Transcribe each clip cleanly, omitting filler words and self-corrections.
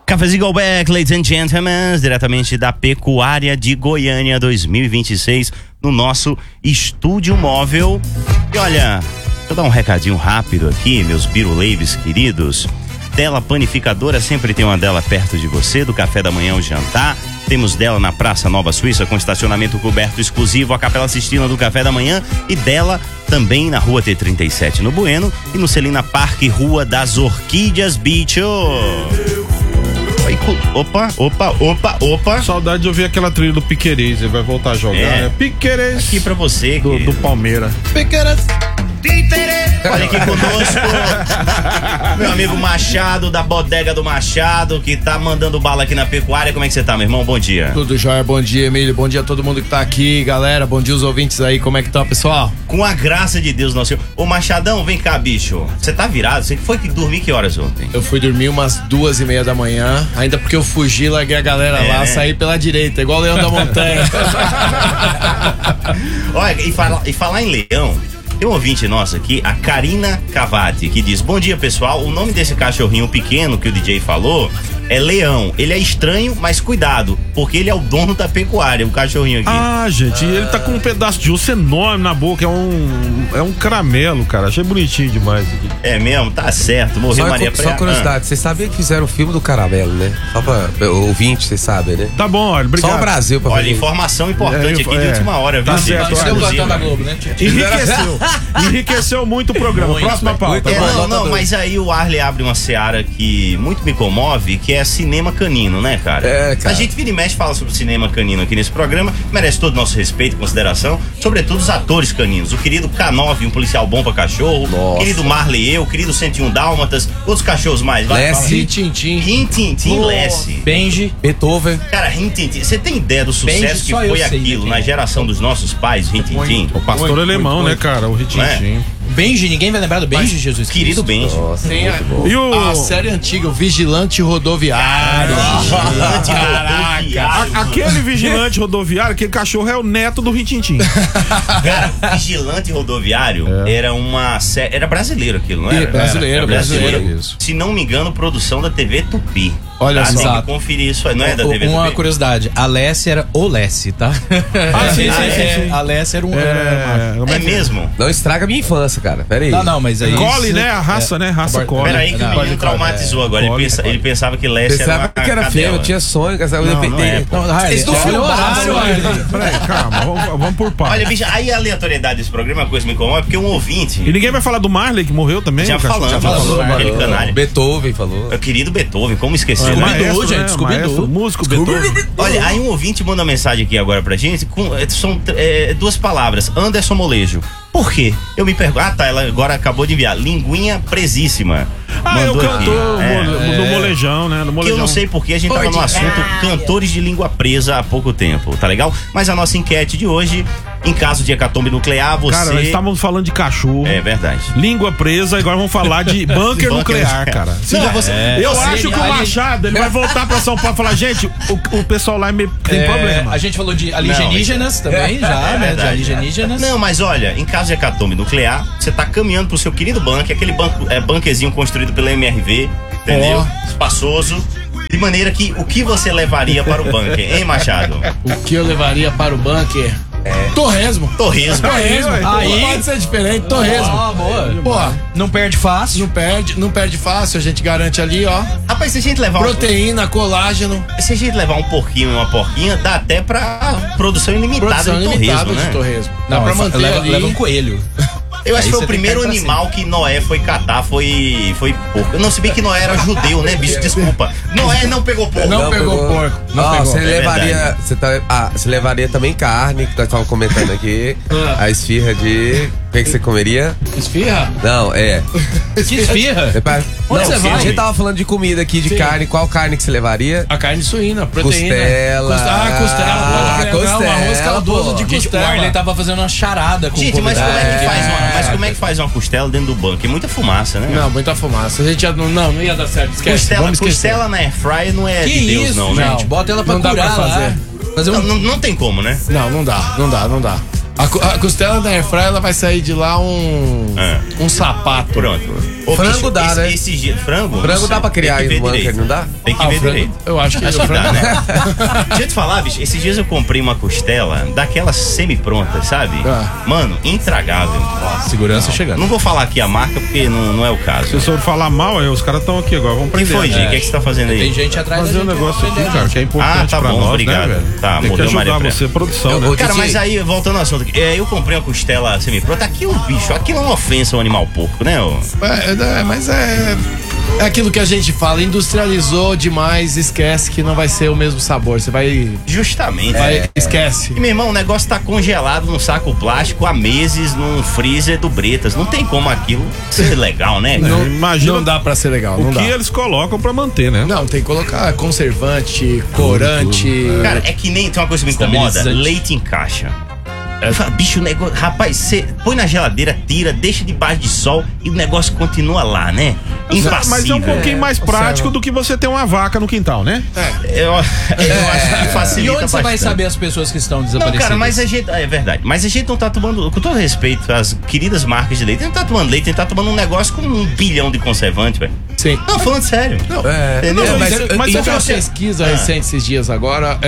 Cafezinho Go Back, ladies and gentlemen, diretamente da Pecuária de Goiânia 2026, no nosso estúdio móvel. E olha, deixa eu dar um recadinho rápido aqui, meus biruleives queridos. Dela Panificadora, sempre tem uma dela perto de você, do café da manhã ao jantar. Temos dela na Praça Nova Suíça, com estacionamento coberto exclusivo, a Capela Sistina do café da manhã. E dela também na Rua T37, no Bueno. E no Celina Parque, Rua das Orquídeas, bicho. Opa. Saudade de ouvir aquela trilha do Piquerez. Ele vai voltar a jogar, né? Piquerez. Aqui pra você, do Palmeiras. Piquerez. Olha aqui conosco meu amigo Machado, da Bodega do Machado, que tá mandando bala aqui na pecuária. Como é que você tá, meu irmão? Bom dia. Tudo jóia, bom dia, Emílio. Bom dia a todo mundo que tá aqui, galera. Bom dia os ouvintes aí, como é que tá, pessoal? Com a graça de Deus, nosso Senhor. Ô Machadão, vem cá, bicho. Você tá virado? Você foi dormir que horas ontem? Eu fui dormir umas 2:30 da manhã, ainda porque eu fugi, larguei a galera lá, saí pela direita, igual o Leão da Montanha. Olha, e falar em leão, tem um ouvinte nosso aqui, a Karina Cavati, que diz: bom dia, pessoal, o nome desse cachorrinho pequeno que o DJ falou é Leão. Ele é estranho, mas cuidado, porque ele é o dono da pecuária, o cachorrinho aqui. Ah, gente, ele tá com um pedaço de osso enorme na boca, é um caramelo, cara, achei bonitinho demais aqui. É mesmo, tá certo, morreu Maria Só curiosidade, vocês sabiam que fizeram o filme do caramelo, né? Só pra ouvinte, vocês sabem, né? Tá bom, olha, obrigado. Só o Brasil pra Olha, fazer. Informação importante aqui de última hora, viu? Tá certo, da Globo, né? Enriqueceu muito o programa. Próxima pauta. Mas aí o Arley abre uma seara que muito me comove, que é cinema canino, né, cara? É, cara. A gente vira e mexe fala sobre cinema canino aqui nesse programa, merece todo o nosso respeito e consideração, sobretudo os atores caninos. O querido K9, um policial bom pra cachorro, o querido Marley, o querido 101 Dálmatas, outros cachorros mais. Rintintim, Lessie. Benji, Beethoven. Cara, Rintintim, você tem ideia do sucesso que foi aquilo na geração dos nossos pais, Rintintim? O pastor alemão, né, cara? O Rintintim. Benji, ninguém vai lembrar do Benji, Jesus Cristo? Querido Benji. Nossa, tem a série antiga, o Vigilante Rodoviário. Aquele vigilante rodoviário, aquele cachorro é o neto do Rintintim. Cara, Vigilante Rodoviário era uma série. Era brasileiro aquilo, não era? Brasileiro. Isso. Se não me engano, produção da TV Tupi. Olha só. Tem que conferir isso aí, não é da TV Uma Tupi? curiosidade, a Lessie era o Lessie, tá? Sim. A Lessie era um. É mesmo? Não estraga a minha infância, cara. Pera aí. Não, mas aí. Cole, né? A raça, né? Raça Cole. Peraí que o menino traumatizou agora. Ele pensava que Lessie era uma que era feio, eu tinha sonho, que essa Eles não filmaram. Peraí, calma, vamos por partes. Olha, bicho, aí a aleatoriedade desse programa é uma coisa que me incomoda, porque um ouvinte. E ninguém vai falar do Marley, que morreu também? Já falou, aquele canalha. Beethoven falou. Meu querido Beethoven, como esquecer, né? Maestro, né? Maestro, músico Beethoven. Olha, aí um ouvinte manda uma mensagem aqui agora pra gente, são duas palavras: Anderson Molejo. Por quê? Eu me pergunto. Ah, tá, ela agora acabou de enviar. Linguinha presíssima. Eu cantor do molejão, né? Que eu não sei porque a gente tava no assunto cantores de língua presa há pouco tempo, tá legal? Mas a nossa enquete de hoje, em caso de hecatombe nuclear, você... Cara, nós estávamos falando de cachorro. É verdade. Língua presa, agora vamos falar de bunker nuclear, cara. Eu acho que o Machado, ele vai voltar pra São Paulo e falar: gente, o pessoal lá tem problema. A gente falou de alienígenas também, né? De alienígenas. Não, mas olha, em caso de hecatombe nuclear, você tá caminhando pro seu querido bunker, aquele bunkerzinho construído pela MRV, entendeu? Espaçoso. De maneira que, o que você levaria para o bunker, hein, Machado? O que eu levaria para o bunker? Torresmo. Aí pode ser diferente, torresmo. Boa. Pô, não perde fácil. Não perde fácil, a gente garante ali, ó. Rapaz, se a gente levar proteína, colágeno. Se a gente levar um porquinho e uma porquinha, dá até pra produção ilimitada de torresmo, né? Dá pra manter ali. Leva um coelho. Eu acho que foi o primeiro animal que Noé foi catar, foi porco. Eu não sabia que Noé era judeu, né, bicho? Desculpa. Noé não pegou porco. Não pegou porco. Você levaria também carne, que nós estávamos comentando aqui. A esfirra de... O que você comeria? Esfirra? Não, Que esfirra? Onde você vai? A gente tava falando de comida aqui, de carne. Qual carne que você levaria? A carne suína, proteína. Costela. Costela. Um arroz caldoso de costela. O Arley tava fazendo uma charada com o Gente, mas como é que faz uma costela dentro do bunker? Muita fumaça, né? Não, muita fumaça. A gente não ia dar certo. Esquece. Costela na airfryer não é de Deus, não, né? Gente, bota ela pra não curar dá pra fazer. Não tem como, né? Não dá. A costela da airfryer, ela vai sair de lá um sapato. Pronto. Frango dá, né? Frango? Frango dá pra criar aí no bunker, não dá? Tem que ver direito. Eu acho que dá, né? Deixa eu te falar, bicho, esses dias eu comprei uma costela daquelas semi-prontas, sabe? Mano, intragável. Segurança chegando. Não vou falar aqui a marca porque não é o caso. Se o senhor falar mal, os caras estão aqui agora, vamos Quem prender. foi, Gi? O que você tá fazendo aí? Tem gente atrás Fazer um negócio aqui, cara, que é importante tá pra bom, nós, obrigado. né, velho? Tá, tem que mudou Maria ajudar Pré. você, produção, né? Cara, mas aí, voltando ao assunto, eu comprei uma costela semi-pronta. Aquilo, bicho, aquilo é uma ofensa ao animal porco, né? Mas é aquilo que a gente fala, industrializou demais, esquece que não vai ser o mesmo sabor. Você vai. Justamente. Esquece. E, meu irmão, o negócio tá congelado num saco plástico há meses num freezer do Bretas. Não tem como aquilo ser legal, né? Não, imagina não dá pra ser legal. o Não que dá. eles colocam pra manter, né? Não, tem que colocar conservante, corante. Cara, é que nem tem uma coisa que me incomoda: Estabilizante. leite em caixa. Bicho, o negócio. Rapaz, você põe na geladeira, tira, deixa debaixo de sol e o negócio continua lá, né? Impassível. Mas é um pouquinho mais prático do que você ter uma vaca no quintal, né? Eu acho que facilita E onde você vai bastante. saber as pessoas que estão Não, desaparecidas? cara, mas a gente. É verdade. Mas a gente não tá tomando. Com todo respeito às queridas marcas de leite, a gente não tá tomando leite, a gente tá tomando um negócio com 1 bilhão de conservante, velho. Sim. Não, falando sério. Entendeu? Não, mas então teve uma você- pesquisa recente esses dias agora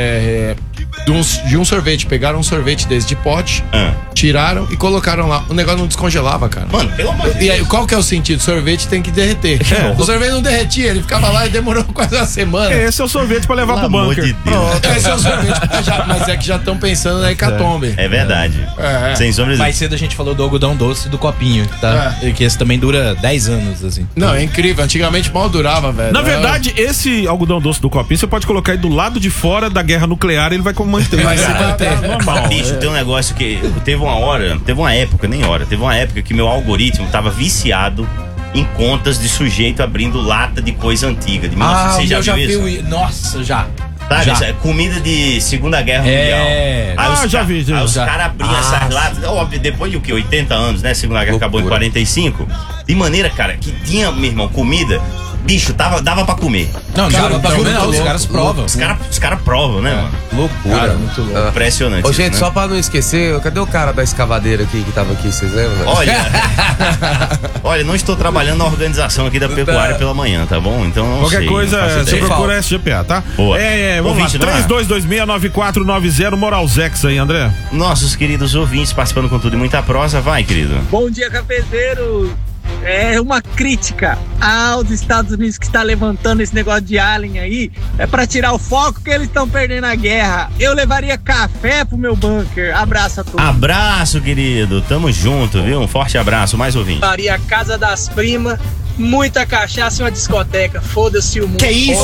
de um sorvete. Pegaram um sorvete desse de pote, tiraram e colocaram lá. O negócio não descongelava, cara. Mano, pelo amor de Deus. E aí, qual que é o sentido? O sorvete tem que derreter. O sorvete não derretia, ele ficava lá e demorou quase uma semana. Esse é o sorvete pra levar Pelo pro amor bunker. de Deus. Esse é o sorvete, mas é que já estão pensando na hecatombe. É verdade. Sem sombra de Mais cedo a gente falou do algodão doce do copinho, tá? E que esse também dura 10 anos, assim. Não, é incrível. Antigamente mal durava, velho. Na verdade, esse algodão doce do copinho, você pode colocar ele do lado de fora da guerra nuclear e ele vai manter. Vai se manter. Normal. Bicho, tem um negócio que teve uma época que meu algoritmo tava viciado em contas de sujeito abrindo lata de coisa antiga. De você já viu isso? Nossa, já. Sabe? Já. Isso é comida de Segunda Guerra Mundial. Ah, já vi, já. Aí os Já. caras abriam essas latas, óbvio, depois de o quê? 80 anos, né? Segunda Guerra acabou em 45. De maneira, cara, que tinha, meu irmão, comida. Bicho, dava pra comer. Não, Cara, dava pra tá comer, muito não. Os louco, caras provam. Os cara provam, né, mano? Loucura. Cara, muito louco. Impressionante. Ô, isso, gente, né? só pra não esquecer, cadê o cara da escavadeira aqui que tava aqui, vocês lembram? Olha, não estou trabalhando na organização aqui da pecuária pela manhã, tá bom? Então não Qualquer sei, coisa, não faço você ideia. procura SGPA, tá? Boa. Vamos Ouvinte, lá, não é? 3226-9490, Moralzex aí, André. Nossos queridos ouvintes participando com tudo e muita prosa, vai, querido. Bom dia, cafezeiro. É uma crítica aos Estados Unidos que está levantando esse negócio de alien aí. É para tirar o foco que eles estão perdendo a guerra. Eu levaria café pro meu bunker. Abraço a todos. Abraço, querido. Tamo junto, viu? Um forte abraço. Mais ouvinte. Levaria a casa das primas, muita cachaça e uma discoteca. Foda-se o mundo. Que isso?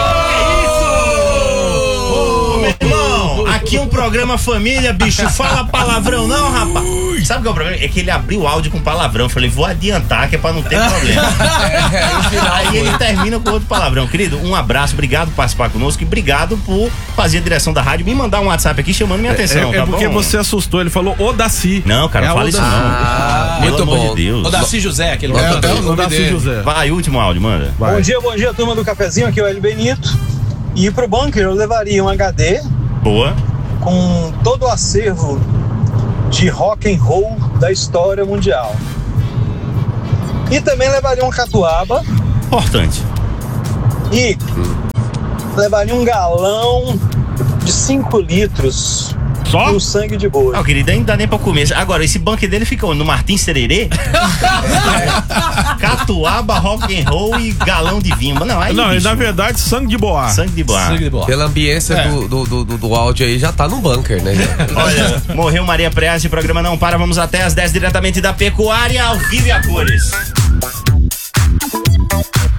Meu irmão, aqui é um programa família, bicho. Fala palavrão não, rapaz. Sabe o que é o problema? É que ele abriu o áudio com palavrão. Eu falei, vou adiantar que é pra não ter problema. Aí ele termina com outro palavrão. Querido, um abraço, obrigado por participar conosco e obrigado por fazer a direção da rádio. Me mandar um WhatsApp aqui chamando minha atenção, tá porque bom? você assustou, ele falou Odaci. Não, cara, não fala isso não. Pelo muito amor bom. de Deus. O Darcy José, aquele o nome Odaci dele. José. Vai, último áudio, manda. Vai. Bom dia, turma do cafezinho, aqui é o Hélio Benito. E pro bunker eu levaria um HD Boa. com todo o acervo de rock and roll da história mundial. E também levaria um catuaba Importante. e levaria um galão de 5 litros Só? do sangue de boi. Não, querido, ainda dá nem pra comer. Agora, esse bunker dele fica onde? No Martins Sererê? Catuaba, rock and roll e galão de vinho. Não, aí, Não, bicho, na verdade, sangue de boa. sangue de boa. Sangue de boa. Pela ambiência do áudio aí, já tá no bunker, né? Olha, morreu Maria Preas, o programa não para. Vamos até às 10 diretamente da pecuária, ao vivo e a cores.